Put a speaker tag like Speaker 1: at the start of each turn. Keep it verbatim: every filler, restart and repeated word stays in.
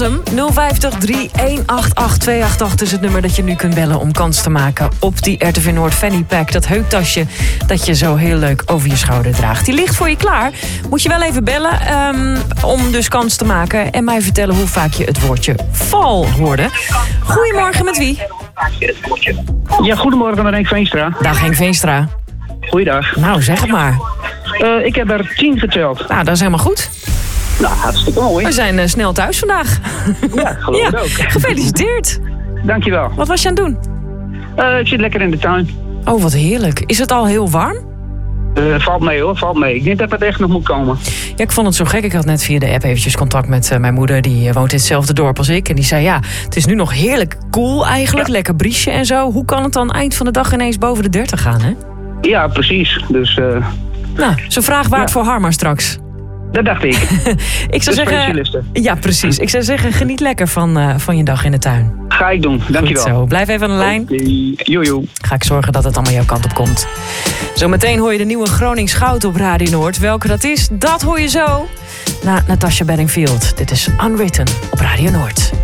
Speaker 1: hem. nul vijf drie een acht acht twee acht acht is het nummer dat je nu kunt bellen om kans te maken op die R T V Noord Fanny Pack. Dat heuptasje dat je zo heel leuk over je schouder draagt. Die ligt voor je klaar. Moet je wel even bellen um, om dus kans te maken. En mij vertellen hoe vaak je het woordje val hoorde. Goedemorgen, met wie?
Speaker 2: Ja, goedemorgen met Henk Veenstra.
Speaker 1: Dag Henk Veenstra.
Speaker 2: Goeiedag.
Speaker 1: Nou, zeg het maar.
Speaker 2: Uh, ik heb er tien geteld.
Speaker 1: Nou, dat is helemaal goed.
Speaker 2: Nou, hartstikke mooi.
Speaker 1: We zijn uh, snel thuis vandaag.
Speaker 2: Ja, geloof ik
Speaker 1: ja,
Speaker 2: ook.
Speaker 1: Gefeliciteerd.
Speaker 2: Dankjewel.
Speaker 1: Wat was je aan het doen?
Speaker 2: Uh, ik zit lekker in de tuin.
Speaker 1: Oh, wat heerlijk. Is het al heel warm?
Speaker 2: Uh, valt mee hoor, valt mee. Ik denk dat het echt nog moet komen.
Speaker 1: Ja, ik vond het zo gek. Ik had net via de app eventjes contact met uh, mijn moeder. Die uh, woont in hetzelfde dorp als ik. En die zei, ja, het is nu nog heerlijk cool eigenlijk. Ja. Lekker briesje en zo. Hoe kan het dan eind van de dag ineens boven de dertig gaan, hè?
Speaker 2: Ja, precies. Dus, uh...
Speaker 1: nou, zo'n vraag waard ja. voor Harma straks.
Speaker 2: Dat dacht ik.
Speaker 1: ik zou
Speaker 2: dus
Speaker 1: zeggen, ja, precies. Ik zou zeggen, geniet lekker van, uh, van je dag in de tuin.
Speaker 2: Ga ik doen, dankjewel.
Speaker 1: Goed zo, blijf even aan de lijn.
Speaker 2: Okay. Jojo.
Speaker 1: Ga ik zorgen dat het allemaal jouw kant op komt. Zometeen hoor je de nieuwe Gronings Goud op Radio Noord. Welke dat is, dat hoor je zo. Na Natasha Bedingfield. Dit is Unwritten op Radio Noord.